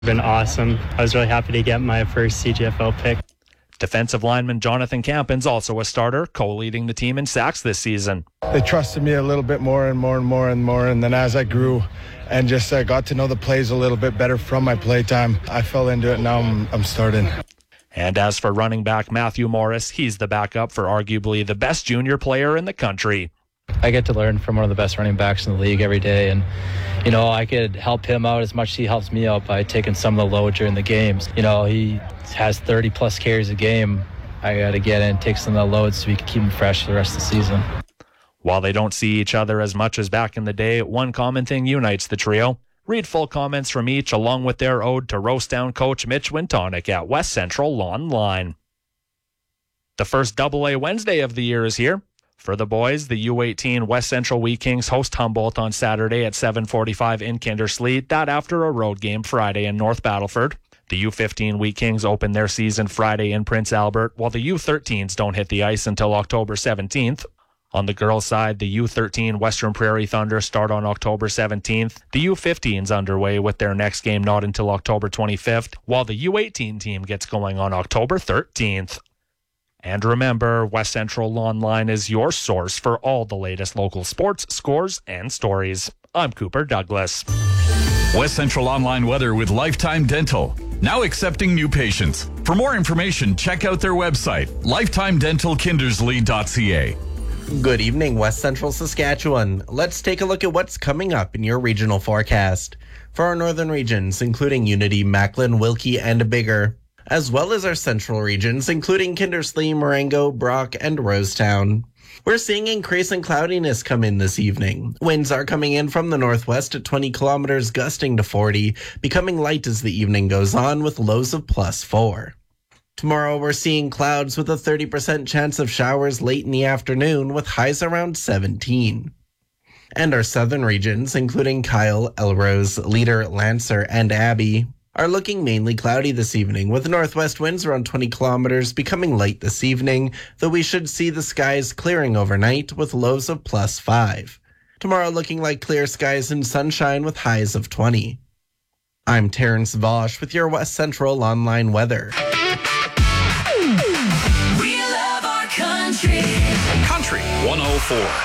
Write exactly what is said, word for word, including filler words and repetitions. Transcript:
Been awesome. I was really happy to get my first C G F L pick. Defensive lineman Jonathan Campin's also a starter, co-leading the team in sacks this season. They trusted me a little bit more and more and more and more, and then as I grew and just uh, got to know the plays a little bit better from my play time, I fell into it, and now I'm, I'm starting. And as for running back Matthew Morris, he's the backup for arguably the best junior player in the country. I get to learn from one of the best running backs in the league every day, and you know, I could help him out as much as he helps me out by taking some of the load during the games. You know, he has thirty plus carries a game. I got to get in, take some of the loads so we can keep him fresh for the rest of the season. While they don't see each other as much as back in the day, one common thing unites the trio. Read full comments from each along with their ode to Roastdown coach Mitch Wintonic at West Central Online. The first Double A Wednesday of the year is here. For the boys, the U eighteen West Central Wheat Kings host Humboldt on Saturday at seven forty-five in Kindersley, that after a road game Friday in North Battleford. The U fifteen Wheat Kings open their season Friday in Prince Albert, while the U thirteens don't hit the ice until October seventeenth. On the girls' side, the U thirteen Western Prairie Thunder start on October seventeenth. The U fifteens underway with their next game not until October twenty-fifth, while the U eighteen team gets going on October thirteenth. And remember, West Central Online is your source for all the latest local sports, scores, and stories. I'm Cooper Douglas. West Central Online weather with Lifetime Dental. Now accepting new patients. For more information, check out their website, lifetime dental kindersley dot c a. Good evening, West Central Saskatchewan. Let's take a look at what's coming up in your regional forecast. For our northern regions, including Unity, Macklin, Wilkie, and Bigger, as well as our central regions, including Kindersley, Marengo, Brock, and Rosetown. We're seeing increasing cloudiness come in this evening. Winds are coming in from the northwest at twenty kilometers, gusting to forty, becoming light as the evening goes on with lows of plus four. Tomorrow we're seeing clouds with a thirty percent chance of showers late in the afternoon with highs around seventeen. And our southern regions, including Kyle, Elrose, Leader, Lancer, and Abbey, are looking mainly cloudy this evening, with northwest winds around twenty kilometers, becoming light this evening, though we should see the skies clearing overnight with lows of plus five. Tomorrow looking like clear skies and sunshine with highs of twenty. I'm Terrence Vosch with your West Central Online weather. We love our country. Country one oh four.